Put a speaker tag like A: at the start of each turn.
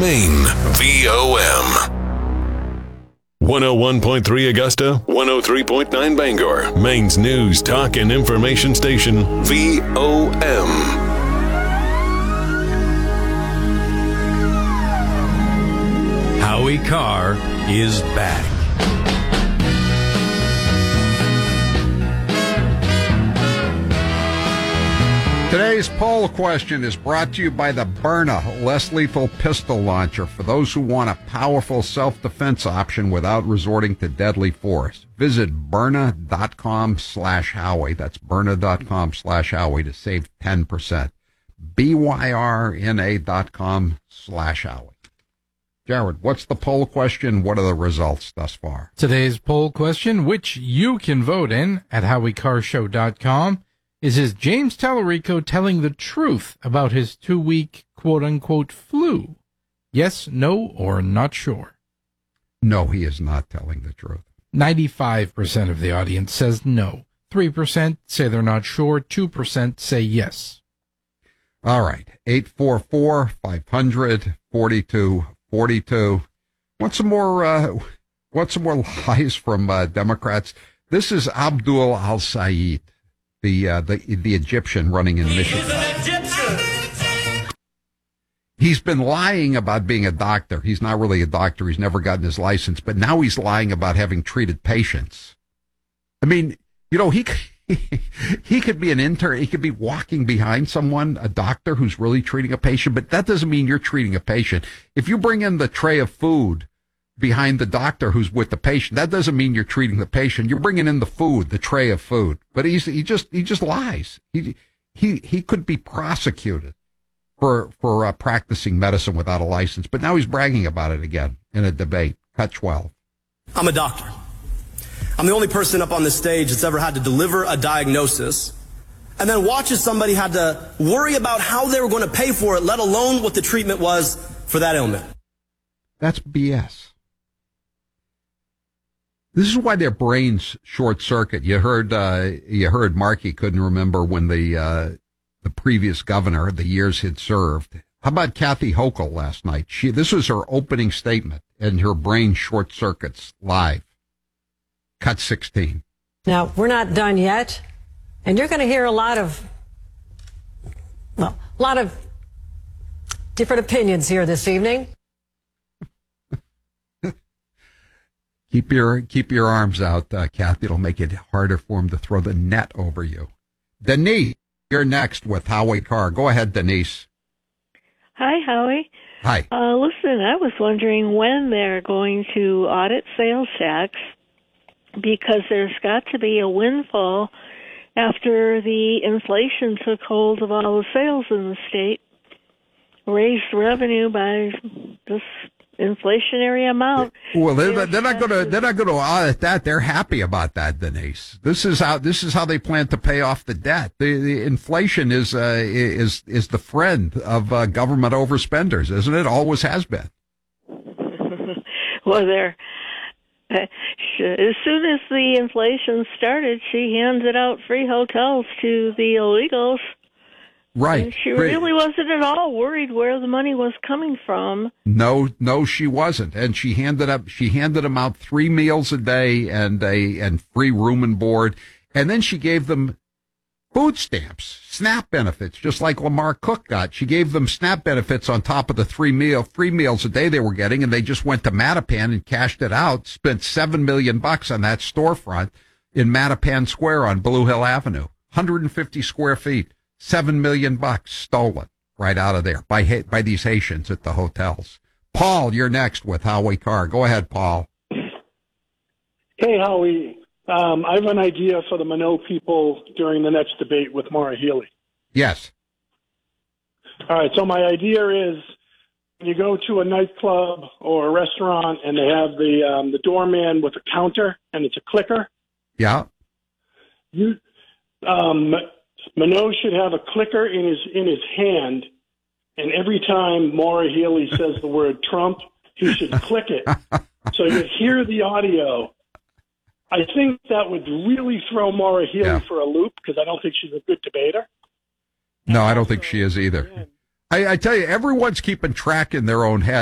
A: Maine, VOM. 101.3 Augusta, 103.9 Bangor, Maine's news, talk, and information station, VOM.
B: Howie Carr is back.
C: Today's poll question is brought to you by the Byrna less lethal pistol launcher for those who want a powerful self-defense option without resorting to deadly force. Visit Byrna.com/Howie. That's Byrna.com/Howie to save 10%. BYRNA.com/Howie. Jared, what's the poll question? What are the results thus far?
D: Today's poll question, which you can vote in at HowieCarrShow.com, is James Tallarico telling the truth about his 2-week quote-unquote flu? Yes, no, or not sure?
C: No, he is not telling the truth.
D: 95% of the audience says no. 3% say they're not sure. 2% say yes.
C: All right. 844-500-4242. Want some more lies from Democrats? This is Abdul al-Sayed. The Egyptian running in Michigan.
E: He's an Egyptian.
C: He's been lying about being a doctor. He's not really a doctor. He's never gotten his license, but now he's lying about having treated patients. I mean, you know, he could be an intern. He could be walking behind someone, a doctor who's really treating a patient, but that doesn't mean you're treating a patient. If you bring in the tray of food behind the doctor who's with the patient, that doesn't mean you're treating the patient. You're bringing in the food, the tray of food. But he just lies. He could be prosecuted for practicing medicine without a license. But now he's bragging about it again in a debate. Cut 12.
F: I'm a doctor. I'm the only person up on this stage that's ever had to deliver a diagnosis and then watches somebody had to worry about how they were going to pay for it, let alone what the treatment was for that ailment.
C: That's BS. This is why their brains short circuit. You heard Markey couldn't remember when the previous governor, the years he'd served. How about Kathy Hochul last night? This was her opening statement, and her brain short circuits live. Cut 16.
G: Now, we're not done yet, and you're going to hear a lot of different opinions here this evening.
C: Keep your arms out, Kathy. It'll make it harder for him to throw the net over you. Denise, you're next with Howie Carr. Go ahead, Denise.
H: Hi, Howie.
C: Hi.
H: Listen, I was wondering when they're going to audit sales tax, because there's got to be a windfall after the inflation took hold of all the sales in the state, raised revenue by this inflationary amount.
C: Well, they're not going to audit that. They're happy about that, Denise. This is how they plan to pay off the debt. The inflation is the friend of government overspenders, isn't it? Always has been.
H: Well, as soon as the inflation started, she handed out free hotels to the illegals.
C: Right.
H: And she really wasn't at all worried where the money was coming from.
C: No, she wasn't. And she handed them out 3 meals a day and free room and board. And then she gave them food stamps, SNAP benefits, just like Lamar Cook got. She gave them SNAP benefits on top of the 3 meals a day they were getting, and they just went to Mattapan and cashed it out, spent $7 million on that storefront in Mattapan Square on Blue Hill Avenue, 150 square feet. $7 million stolen right out of there by these Haitians at the hotels. Paul, you're next with Howie Carr. Go ahead, Paul.
I: Hey, Howie. I have an idea for the Minot people during the next debate with Maura Healey.
C: Yes.
I: All right. So my idea is when you go to a nightclub or a restaurant and they have the doorman with a counter and it's a clicker.
C: Yeah.
I: Minot should have a clicker in his hand, and every time Maura Healey says the word Trump, he should click it so you hear the audio. I think that would really throw Maura Healey for a loop, because I don't think she's a good debater.
C: No, I don't think she is either. I tell you, everyone's keeping track in their own head.